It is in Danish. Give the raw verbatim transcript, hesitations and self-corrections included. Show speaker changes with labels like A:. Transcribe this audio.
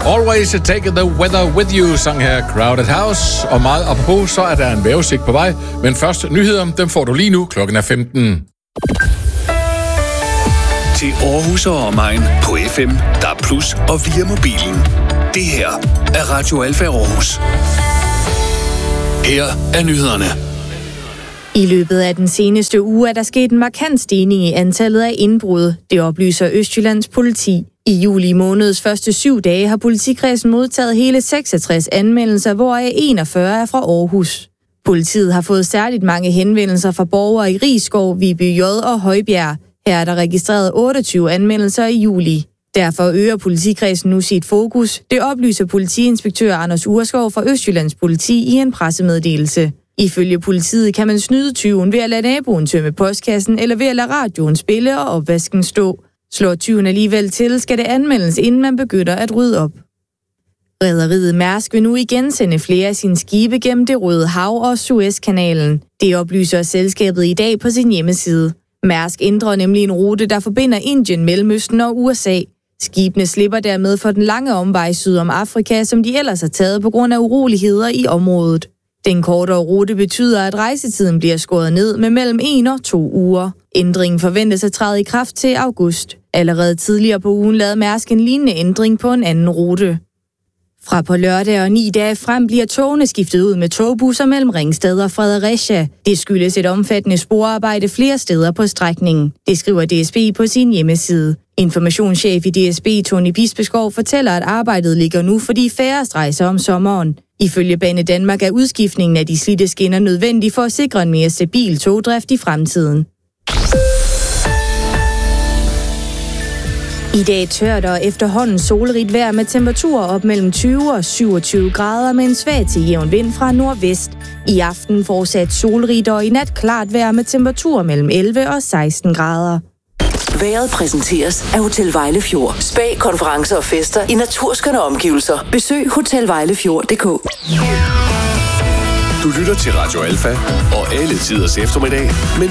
A: Always take the weather with you, sang her Crowded House. Og meget apropos, så er der en vejrudsigt på vej. Men først nyheder, dem får du lige nu. Klokken er femten.
B: Til Aarhus og omegn på F M, D A B plus, og via mobilen. Det her er Radio Alfa Aarhus. Her er nyhederne.
C: I løbet af den seneste uge er der sket en markant stigning i antallet af indbrud. Det oplyser Østjyllands politi. I juli måneds første syv dage har politikredsen modtaget hele seksogtres anmeldelser, hvoraf enogfyrre er fra Aarhus. Politiet har fået særligt mange henvendelser fra borgere i Risskov, Viby J og Højbjerg. Her er der registreret otteogtyve anmeldelser i juli. Derfor øger politikredsen nu sit fokus. Det oplyser politiinspektør Anders Urskov fra Østjyllands politi i en pressemeddelelse. Ifølge politiet kan man snyde tyven ved at lade naboen tømme postkassen eller ved at lade radioen spille og opvasken stå. Slår tyven alligevel til, skal det anmeldes, inden man begynder at rydde op. Rederiet Mærsk vil nu igen sende flere af sine skibe gennem Det Røde Hav og Suezkanalen. Det oplyser selskabet i dag på sin hjemmeside. Mærsk ændrer nemlig en rute, der forbinder Indien, Mellemøsten og U S A. Skibene slipper dermed for den lange omvej syd om Afrika, som de ellers har taget på grund af uroligheder i området. Den kortere rute betyder, at rejsetiden bliver skåret ned med mellem en og to uger. Ændringen forventes at træde i kraft til august. Allerede tidligere på ugen lavede Mærsk en lignende ændring på en anden rute. Fra på lørdag og ni dage frem bliver togene skiftet ud med togbusser mellem Ringsted og Fredericia. Det skyldes et omfattende sporarbejde flere steder på strækningen. Det skriver D S B på sin hjemmeside. Informationschef i D S B, Tony Bispeskov, fortæller, at arbejdet ligger nu, fordi færrest rejser om sommeren. Ifølge Banedanmark er udskiftningen af de slidte skinner nødvendig for at sikre en mere stabil togdrift i fremtiden. I dag tørt og efterhånden solrigt vejr med temperaturer op mellem tyve og syvogtyve grader med en svag til jævn vind fra nordvest. I aften fortsat solrigt og i nat klart vejr med temperaturer mellem elleve og seksten grader.
D: Vejret præsenteres af Hotel Vejlefjord. Spa, konferencer og fester i naturskønne omgivelser. Besøg hotel vejlefjord punktum d k.
B: Du lytter til Radio Alfa og alle tiders eftermiddag, men